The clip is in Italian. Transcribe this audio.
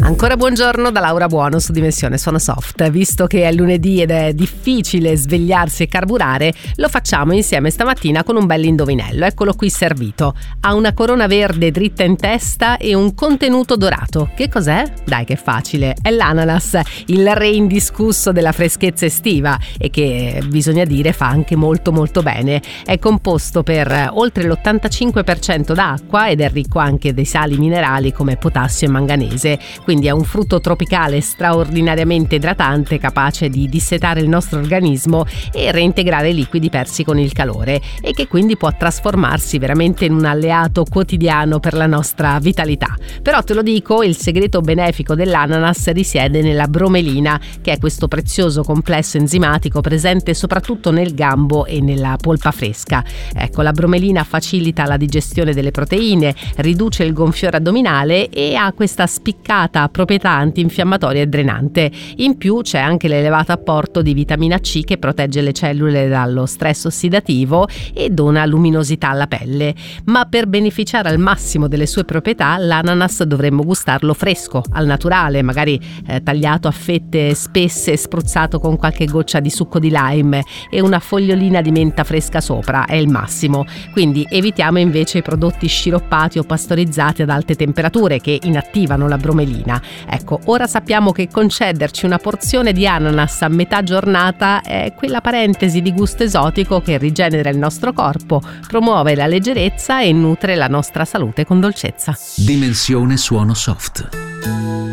Ancora buongiorno da Laura Buono su Dimensione Suono Soft. Visto che è lunedì ed è difficile svegliarsi e carburare, lo facciamo insieme stamattina con un bel indovinello. Eccolo qui servito. Ha una corona verde dritta in testa e un contenuto dorato. Che cos'è? Dai, che facile. È l'ananas, il re indiscusso della freschezza estiva e che, bisogna dire, fa anche molto molto bene. È composto per oltre l'85% d'acqua ed è ricco anche dei sali minerali come potassio e manganese. Quindi è un frutto tropicale straordinariamente idratante, capace di dissetare il nostro organismo e reintegrare i liquidi persi con il calore, e che quindi può trasformarsi veramente in un alleato quotidiano per la nostra vitalità. Però te lo dico, il segreto benefico dell'ananas risiede nella bromelina, che è questo prezioso complesso enzimatico presente soprattutto nel gambo e nella polpa fresca. Ecco, la bromelina facilita la digestione delle proteine, riduce il gonfiore addominale e ha questa spiccata proprietà antinfiammatoria e drenante. In più c'è anche l'elevato apporto di vitamina C che protegge le cellule dallo stress ossidativo e dona luminosità alla pelle. Ma per beneficiare al massimo delle sue proprietà, l'ananas dovremmo gustarlo fresco, al naturale, magari tagliato a fette spesse e spruzzato con qualche goccia di succo di lime e una fogliolina di menta fresca sopra, è il massimo. Quindi evitiamo invece i prodotti sciroppati o pastorizzati ad alte temperature che inattivano la bromelina. Ecco, ora sappiamo che concederci una porzione di ananas a metà giornata è quella parentesi di gusto esotico che rigenera il nostro corpo, promuove la leggerezza e nutre la nostra salute con dolcezza. Dimensione Suono Soft.